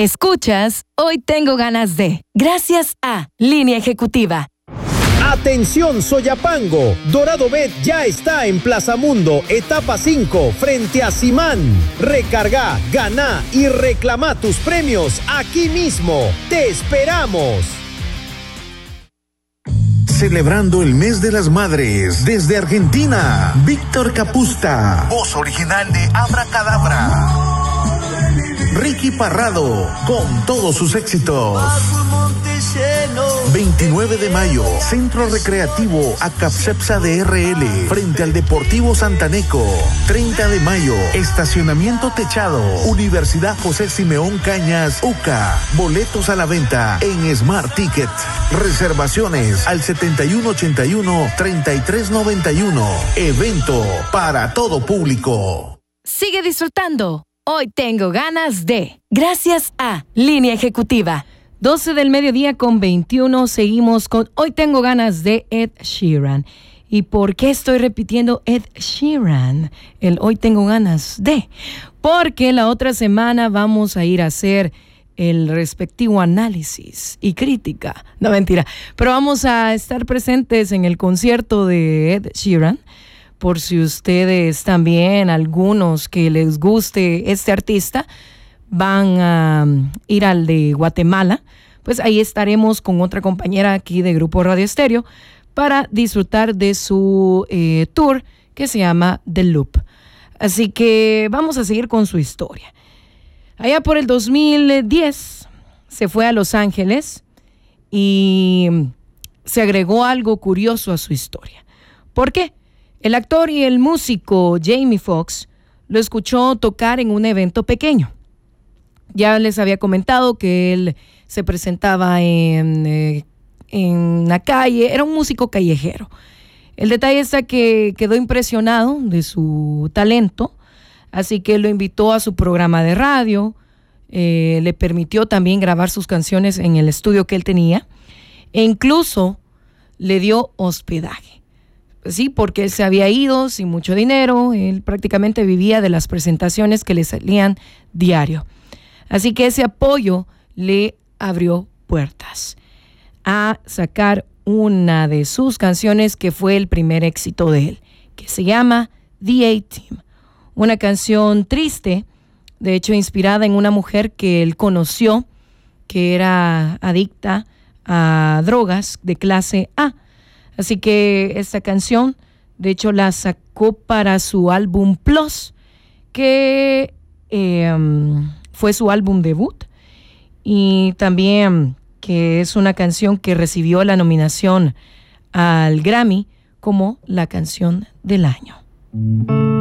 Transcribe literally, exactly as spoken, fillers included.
Escuchas Hoy Tengo Ganas de, gracias a Línea Ejecutiva. Atención Soyapango, Dorado Bet ya está en Plaza Mundo, etapa cinco, frente a Simán. Recarga, gana y reclama tus premios aquí mismo. ¡Te esperamos! Celebrando el mes de las madres desde Argentina, Víctor Capusta, voz original de Abracadabra. Ricky Parrado, con todos sus éxitos. veintinueve de mayo, Centro Recreativo Acapcepsa D R L, frente al Deportivo Santaneco. treinta de mayo, Estacionamiento Techado, Universidad José Simeón Cañas, U C A. Boletos a la venta en Smart Ticket. Reservaciones al setenta y uno ochenta y uno, treinta y tres noventa y uno. Evento para todo público. Sigue disfrutando. Hoy tengo ganas de, gracias a Línea Ejecutiva. doce del mediodía con veintiuno, seguimos con Hoy Tengo Ganas de Ed Sheeran. ¿Y por qué estoy repitiendo Ed Sheeran? El Hoy Tengo Ganas de. Porque la otra semana vamos a ir a hacer el respectivo análisis y crítica. No, mentira. Pero vamos a estar presentes en el concierto de Ed Sheeran. Por si ustedes también, algunos que les guste este artista, van a ir al de Guatemala, pues ahí estaremos con otra compañera aquí de Grupo Radio Estéreo para disfrutar de su eh, tour que se llama The Loop. Así que vamos a seguir con su historia. Allá por el dos mil diez se fue a Los Ángeles y se agregó algo curioso a su historia. ¿Por qué? El actor y el músico Jamie Foxx lo escuchó tocar en un evento pequeño. Ya les había comentado que él se presentaba en, eh, en la calle, era un músico callejero. El detalle está que quedó impresionado de su talento, así que lo invitó a su programa de radio, eh, le permitió también grabar sus canciones en el estudio que él tenía, e incluso le dio hospedaje. Sí, porque él se había ido sin mucho dinero, él prácticamente vivía de las presentaciones que le salían diario. Así que ese apoyo le abrió puertas a sacar una de sus canciones que fue el primer éxito de él, que se llama The A-Team. Una canción triste, de hecho inspirada en una mujer que él conoció, que era adicta a drogas de clase A. Así que esta canción, de hecho, la sacó para su álbum Plus, que eh, fue su álbum debut, y también que es una canción que recibió la nominación al Grammy como la canción del año.